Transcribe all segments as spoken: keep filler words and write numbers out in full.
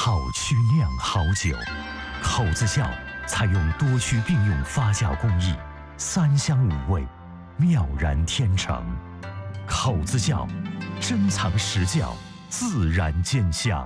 好曲酿好酒，口子窖采用多区并用发酵工艺，三香五味，妙然天成。口子窖，珍藏实窖，自然见香。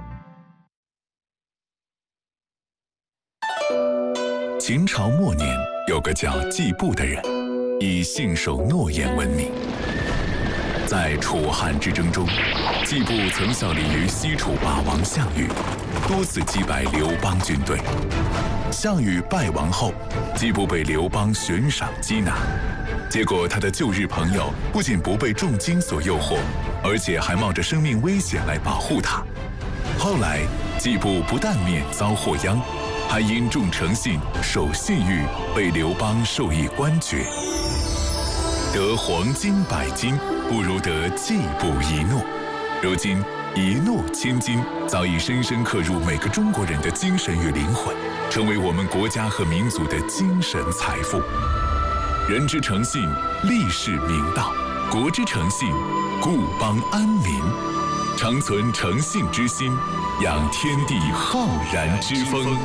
秦朝末年，有个叫季布的人，以信守诺言闻名。在楚汉之争中，季布曾效力于西楚霸王项羽，多次击败刘邦军队。项羽败亡后，季布被刘邦悬赏缉拿，结果他的旧日朋友不仅不被重金所诱惑，而且还冒着生命危险来保护他。后来，季布不但免遭祸殃，还因重诚信、守信誉，被刘邦授以官爵。得黄金百斤，不如得季布一诺。如今，一诺千金早已深深刻入每个中国人的精神与灵魂，成为我们国家和民族的精神财富。人之诚信，立世明道；国之诚信，固邦安民。常存诚信之心，养天地浩然之风。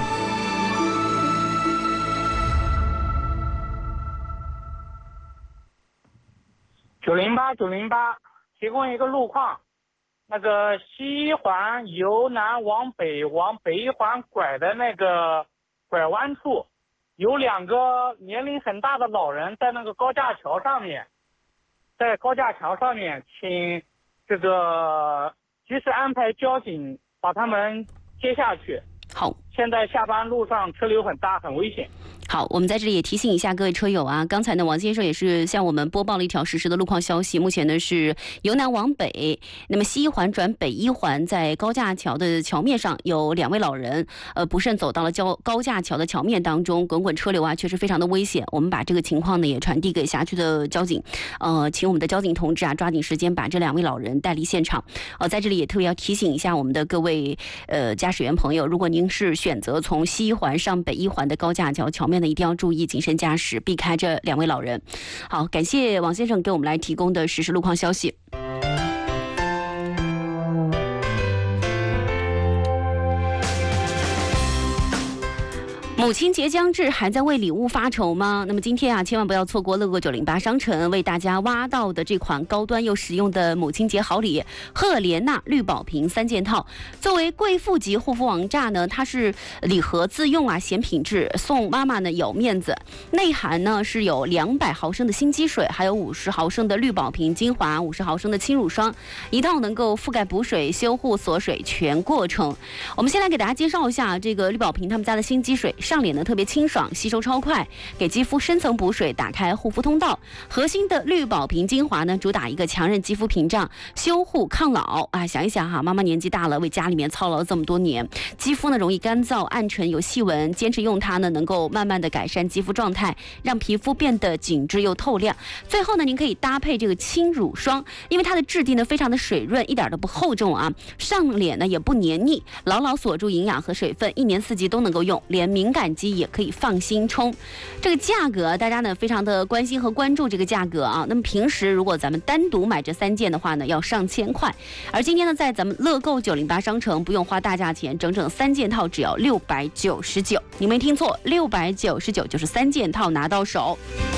九零八九零八提供一个路况，那个西环由南往北往北环拐的那个拐弯处，有两个年龄很大的老人在那个高架桥上面，在高架桥上面，请这个及时安排交警把他们接下去。 好， 现在下班路上车流很大，很危险。 好，我们在这里也提醒一下各位车友啊，刚才呢王先生也是向我们播报了一条实时的路况消息，目前呢是由南往北，那么西一环转北一环，在高架桥的桥面上有两位老人呃不慎走到了高高架桥的桥面当中，滚滚车流啊确实非常的危险。我们把这个情况呢也传递给辖区的交警，呃请我们的交警同志啊抓紧时间把这两位老人带离现场。呃在这里也特别要提醒一下我们的各位呃驾驶员朋友，如果您是选择从西一环上北一环的高架桥桥面，一定要注意谨慎驾驶，避开这两位老人。好，感谢王先生给我们来提供的实时路况消息。母亲节将至，还在为礼物发愁吗？那么今天啊，千万不要错过乐购九零八商城为大家挖到的这款高端又实用的母亲节好礼——赫莲娜绿宝瓶三件套。作为贵妇级护肤王炸呢，它是礼盒自用啊，显品质，送妈妈呢有面子。内含呢是有两百毫升的心肌水，还有五十毫升的绿宝瓶精华，五十毫升的轻乳霜，一套能够覆盖补水、修护、锁水全过程。我们先来给大家介绍一下这个绿宝瓶他们家的心肌水。上脸呢特别清爽，吸收超快，给肌肤深层补水，打开护肤通道。核心的绿宝瓶精华呢，主打一个强韧肌肤屏障，修护抗老啊！想一想哈，妈妈年纪大了，为家里面操劳这么多年，肌肤呢容易干燥、暗沉、有细纹，坚持用它呢，能够慢慢的改善肌肤状态，让皮肤变得紧致又透亮。最后呢，您可以搭配这个轻乳霜，因为它的质地呢非常的水润，一点都不厚重啊，上脸呢也不黏腻，牢牢锁住营养和水分，一年四季都能够用，连敏感肌也可以放心冲。这个价格大家呢非常的关心和关注这个价格啊。那么平时如果咱们单独买这三件的话呢，要上千块，而今天呢在咱们乐购九零八商城不用花大价钱，整整三件套只要六百九十九。你没听错，六百九十九就是三件套拿到手。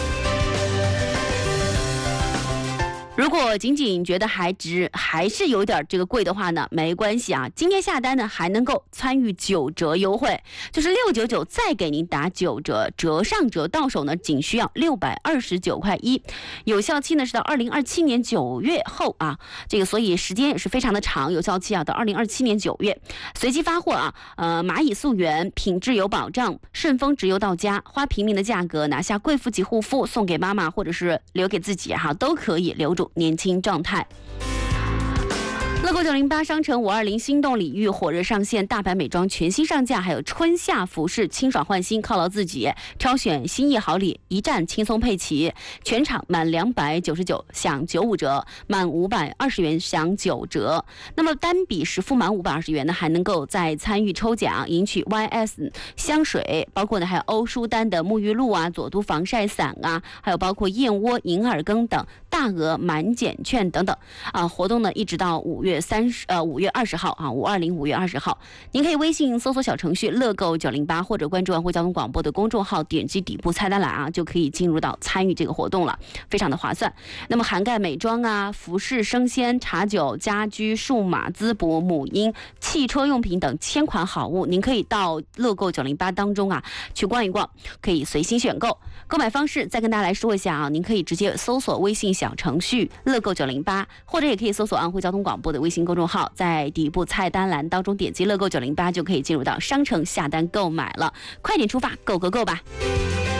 如果仅仅觉得还值，还是有点这个贵的话呢，没关系啊。今天下单呢还能够参与九折优惠，就是六九九再给您打九折，折上折，到手呢仅需要六百二十九块一，有效期呢是到二零二七年九月后啊，这个所以时间也是非常的长，有效期啊到二零二七年九月，随机发货啊，呃蚂蚁溯源，品质有保障，顺丰直邮到家，花平民的价格拿下贵妇级护肤，送给妈妈或者是留给自己哈，都可以留住年轻状态。乐购九零八商城五二零心动礼遇火热上线，大牌美妆全新上架，还有春夏服饰清爽换新，犒劳自己，挑选心意好礼，一站轻松配齐。全场满两百九十九享九五折，满五百二十元享九折。那么单笔实付满五百二十元呢，还能够再参与抽奖，赢取 Y S 香水，包括呢还有欧舒丹的沐浴露啊、佐都防晒伞啊，还有包括燕窝、银耳羹等大额满减券等等啊。活动呢一直到五月三十呃五月二十号啊，五二零五月二十号，您可以微信搜索小程序乐购九零八，或者关注安徽交通广播的公众号，点击底部菜单栏啊，就可以进入到参与这个活动了，非常的划算。那么涵盖美妆啊、服饰、生鲜、茶酒、家居、数码淄博、母婴、汽车用品等千款好物，您可以到乐购九零八当中啊去逛一逛，可以随心选购。购买方式再跟大家来说一下啊，您可以直接搜索微信小程序乐购九零八，或者也可以搜索安徽交通广播的微信公众号，在底部菜单栏当中点击乐购九零八，就可以进入到商城下单购买了。快点出发，购购购吧！